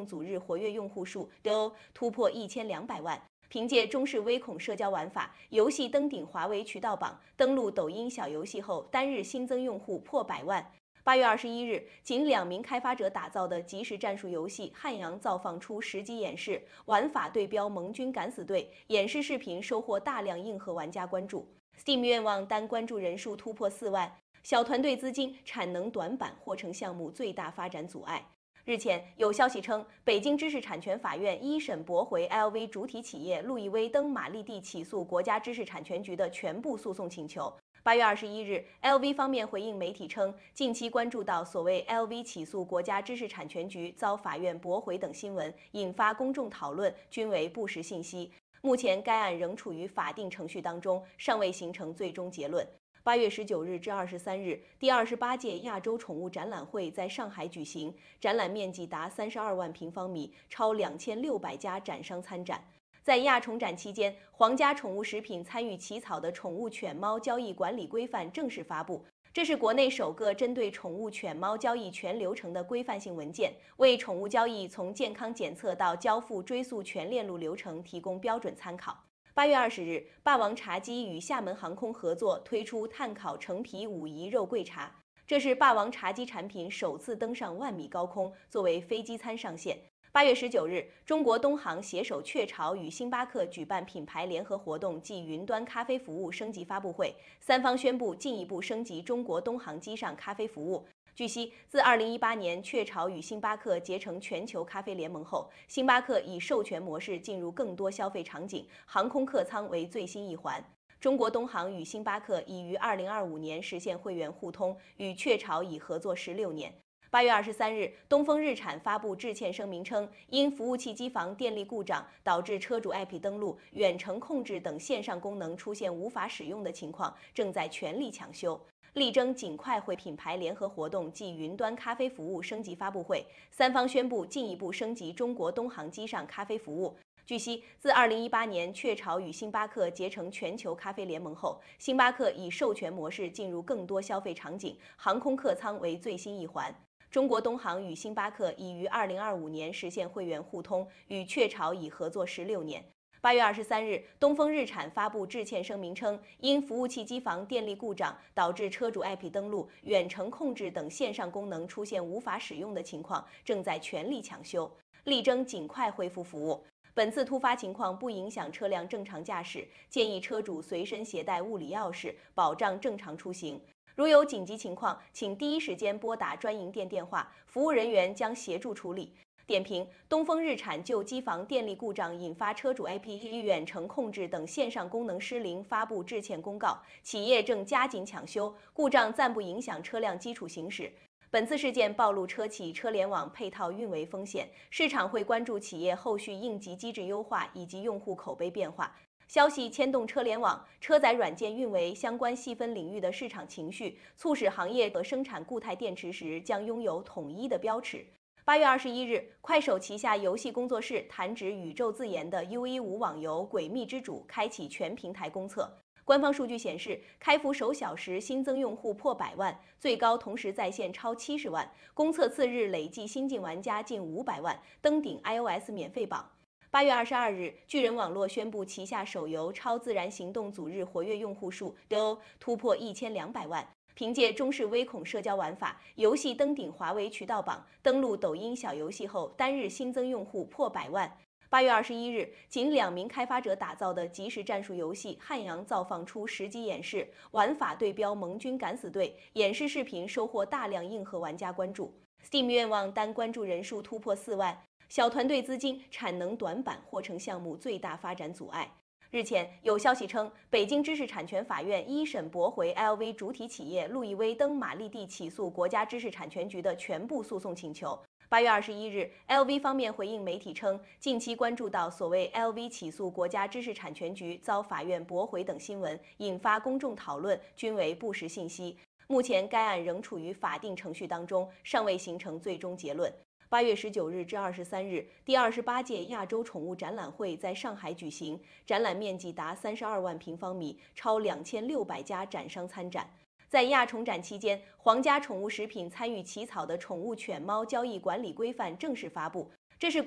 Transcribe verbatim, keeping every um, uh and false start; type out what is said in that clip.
组日活跃用户数 D O 突破一千两百万。凭借中式微恐社交玩法，游戏登顶华为渠道榜，登陆抖音小游戏后，单日新增用户破百万。八月二十一日，仅两名开发者打造的即时战术游戏《汉阳造》放出实机演示，玩法对标盟军敢死队，演示视频收获大量硬核玩家关注。Steam 愿望单关注人数突破四万，小团队资金、产能短板或成项目最大发展阻碍。日前有消息称，北京知识产权法院一审驳回 L V 主体企业路易威登玛丽地起诉国家知识产权局的全部诉讼请求。八月二十一日 ，L V 方面回应媒体称，近期关注到所谓 L V 起诉国家知识产权局遭法院驳回等新闻，引发公众讨论，均为不实信息。目前该案仍处于法定程序当中，尚未形成最终结论。八月十九日至二十三日，第二十八届亚洲宠物展览会在上海举行，展览面积达三十二万平方米，超两千六百家展商参展。在亚宠展期间，皇家宠物食品参与起草的宠物犬猫交易管理规范正式发布。这是国内首个针对宠物犬猫交易全流程的规范性文件，为宠物交易从健康检测到交付追溯全链路流程提供标准参考。八月二十日，霸王茶姬与厦门航空合作推出碳烤橙皮武夷肉桂茶，这是霸王茶姬产品首次登上万米高空，作为飞机餐上线。八月十九日，中国东航携手雀巢与星巴克举办品牌联合活动暨云端咖啡服务升级发布会，三方宣布进一步升级中国东航机上咖啡服务。据悉，自二零一八年雀巢与星巴克结成全球咖啡联盟后，星巴克以授权模式进入更多消费场景，航空客舱为最新一环。中国东航与星巴克已于二零二五年实现会员互通，与雀巢已合作十六年。八月二十三日，东风日产发布致歉声明称，因服务器机房电力故障导致车主 I P 登录、远程控制等线上功能出现无法使用的情况，正在全力抢修。力争尽快会品牌联合活动暨云端咖啡服务升级发布会，三方宣布进一步升级中国东航机上咖啡服务。据悉，自二零一八年雀巢与星巴克结成全球咖啡联盟后，星巴克以授权模式进入更多消费场景，航空客舱为最新一环。中国东航与星巴克已于二零二五年实现会员互通，与雀巢已合作十六年。八月二十三日，东风日产发布致歉声明称，因服务器机房电力故障导致车主 I P 登录、远程控制等线上功能出现无法使用的情况，正在全力抢修，力争尽快恢复服务。本次突发情况不影响车辆正常驾驶，建议车主随身携带物理钥匙，保障正常出行。如有紧急情况，请第一时间拨打专营店电话，服务人员将协助处理。点评：东风日产就机房电力故障引发车主 I P 与远程控制等线上功能失灵发布致歉公告，企业正加紧抢修，故障暂不影响车辆基础行驶。本次事件暴露车企车联网配套运维风险，市场会关注企业后续应急机制优化以及用户口碑变化。消息牵动车联网、车载软件运维相关细分领域的市场情绪，促使行业和生产固态电池时将拥有统一的标尺。八月二十一日，快手旗下游戏工作室弹指宇宙自研的 U 一五网游《诡秘之主》开启全平台公测。官方数据显示，开服首小时新增用户破百万，最高同时在线超七十万，公测次日累计新进玩家近五百万，登顶 iOS 免费榜。八月二十二日，巨人网络宣布旗下手游《超自然行动组》日活跃用户数 D O 突破一千两百万。凭借中式微恐社交玩法，游戏登顶华为渠道榜，登陆抖音小游戏后，单日新增用户破百万。八月二十一日，仅两名开发者打造的即时战术游戏《汉阳造》放出实机演示，玩法对标盟军敢死队，演示视频收获大量硬核玩家关注。Steam 愿望单关注人数突破四万，小团队资金、产能短板或成项目最大发展阻碍。日前有消息称，北京知识产权法院一审驳回 L V 主体企业路易威登玛丽地起诉国家知识产权局的全部诉讼请求。八月二十一日 ，L V 方面回应媒体称，近期关注到所谓 L V 起诉国家知识产权局遭法院驳回等新闻，引发公众讨论，均为不实信息。目前该案仍处于法定程序当中，尚未形成最终结论。八月十九日至二十三日，第二十八届亚洲宠物展览会在上海举行，展览面积达三十二万平方米，超两千六百家展商参展。在亚宠展期间，皇家宠物食品参与起草的宠物犬猫交易管理规范正式发布。